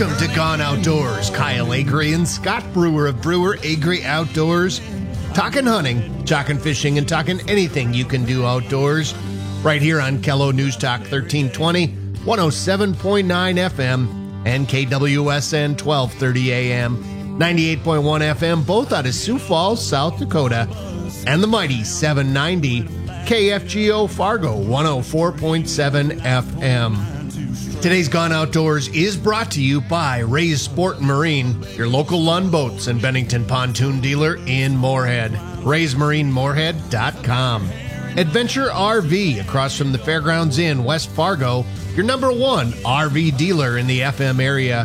Welcome to Gone Outdoors. Kyle Agri and Scott Brewer of Brewer Agri Outdoors. Talking hunting, talking fishing, and talking anything you can do outdoors. Right here on Kello News Talk 1320, 107.9 FM, and KWSN 1230 AM, 98.1 FM, both out of Sioux Falls, South Dakota, and the mighty 790 KFGO Fargo 104.7 FM. Today's Gone Outdoors is brought to you by Ray's Sport and Marine, your local Lund Boats and Bennington pontoon dealer in Moorhead. RaysMarineMoorhead.com. Adventure RV across from the Fairgrounds Inn, West Fargo, your number one RV dealer in the FM area.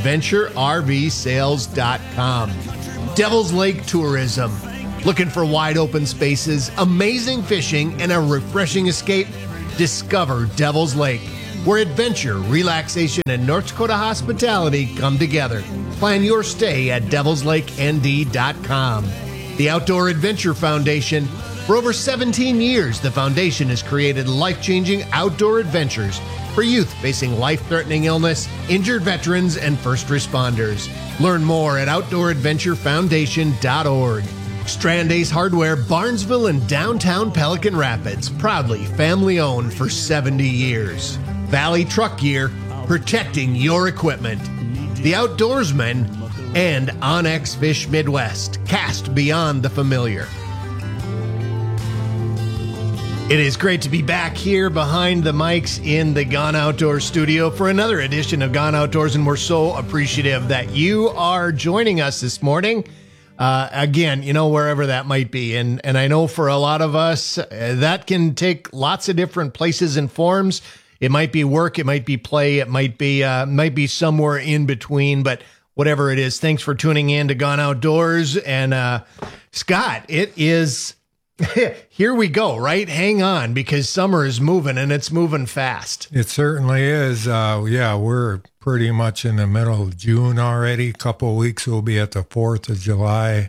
AdventureRVSales.com. Devil's Lake Tourism. Looking for wide open spaces, amazing fishing, and a refreshing escape? Discover Devil's Lake, where adventure, relaxation, and North Dakota hospitality come together. Plan your stay at devilslakend.com. The Outdoor Adventure Foundation. For over 17 years, the foundation has created life-changing outdoor adventures for youth facing life-threatening illness, injured veterans, and first responders. Learn more at outdooradventurefoundation.org. Strand Ace Hardware, Barnesville and downtown Pelican Rapids, proudly family-owned for 70 years. Valley Truck Gear, protecting your equipment. The Outdoorsman, and Onyx Fish Midwest, cast beyond the familiar. It is great to be back here behind the mics in the Gone Outdoors studio for another edition of Gone Outdoors, and we're so appreciative that you are joining us this morning. Again, wherever that might be. And I know for a lot of us, that can take lots of different places and forms. It might be work, it might be play, it might be somewhere in between, but whatever it is, thanks for tuning in to Gone Outdoors. And Scott, it is, here we go, right? Hang on, because summer is moving and it's moving fast. It certainly is. We're pretty much in the middle of June already. A couple of weeks we'll be at the 4th of July.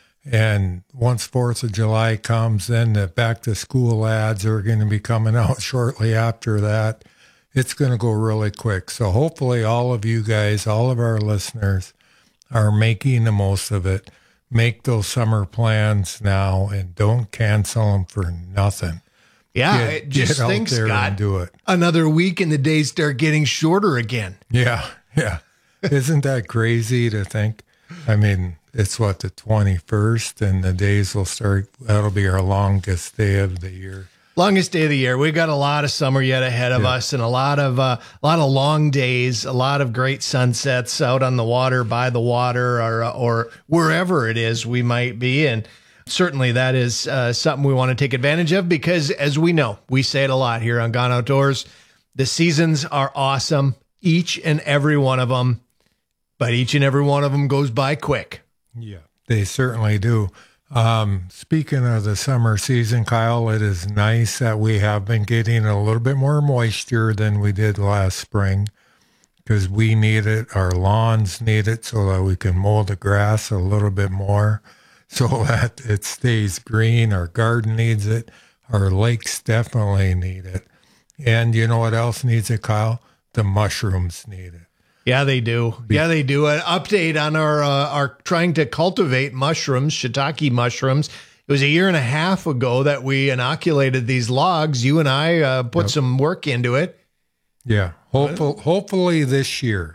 And once 4th of July comes, then the back to school ads are going to be coming out shortly after that. It's going to go really quick. So hopefully all of you guys, all of our listeners are making the most of it. Make those summer plans now and don't cancel them for nothing. Yeah, get out there, Scott, and do it. Another week and the days start getting shorter again. Yeah. Isn't that crazy to think? I mean, it's the 21st, and the days will start. That'll be our longest day of the year. Longest day of the year. We've got a lot of summer yet ahead of us, and a lot of long days, a lot of great sunsets out on the water, by the water, or wherever it is we might be. And certainly that is something we want to take advantage of, because as we know, we say it a lot here on Gone Outdoors, the seasons are awesome, each and every one of them, but each and every one of them goes by quick. Yeah, they certainly do. Speaking of the summer season, Kyle, it is nice that we have been getting a little bit more moisture than we did last spring, because we need it. Our lawns need it so that we can mow the grass a little bit more so that it stays green. Our garden needs it. Our lakes definitely need it. And you know what else needs it, Kyle? The mushrooms need it. Yeah, they do. An update on our trying to cultivate mushrooms, shiitake mushrooms. It was a year and a half ago that we inoculated these logs. You and I put some work into it. Yeah, hopefully this year.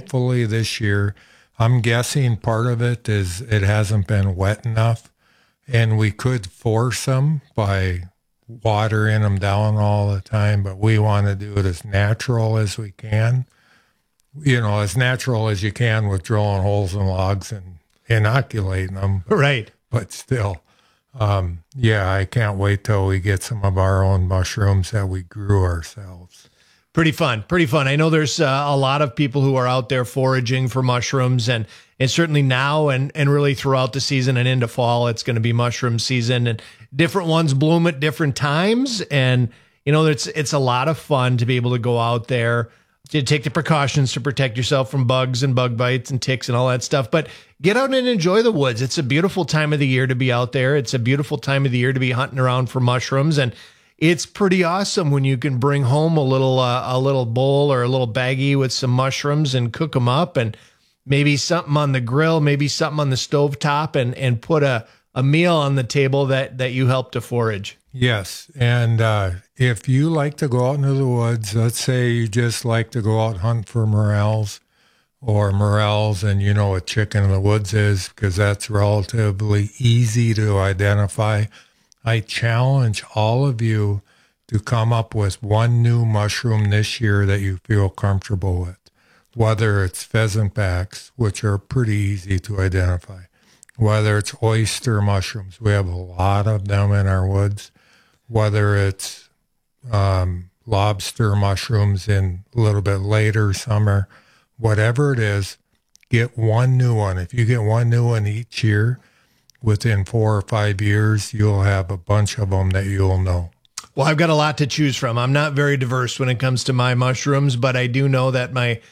I'm guessing part of it is it hasn't been wet enough, and we could force them by watering them down all the time, but we want to do it as natural as we can. As natural as you can with drilling holes in logs and inoculating them. Right. But still, I can't wait till we get some of our own mushrooms that we grew ourselves. Pretty fun. I know there's a lot of people who are out there foraging for mushrooms, and certainly now and really throughout the season and into fall, it's going to be mushroom season, and different ones bloom at different times. And, it's a lot of fun to be able to go out there, to take the precautions to protect yourself from bugs and bug bites and ticks and all that stuff. But get out and enjoy the woods. It's a beautiful time of the year to be out there. It's a beautiful time of the year to be hunting around for mushrooms. And it's pretty awesome when you can bring home a little bowl or a little baggie with some mushrooms and cook them up, and maybe something on the grill, maybe something on the stovetop, and put a meal on the table that you help to forage. Yes. And if you like to go out into the woods, let's say you just like to go out hunt for morels and you know what chicken in the woods is, because that's relatively easy to identify, I challenge all of you to come up with one new mushroom this year that you feel comfortable with, whether it's pheasant backs, which are pretty easy to identify, whether it's oyster mushrooms. We have a lot of them in our woods. Whether it's lobster mushrooms in a little bit later summer, whatever it is, get one new one. If you get one new one each year, within 4 or 5 years, you'll have a bunch of them that you'll know. Well, I've got a lot to choose from. I'm not very diverse when it comes to my mushrooms, but I do know that my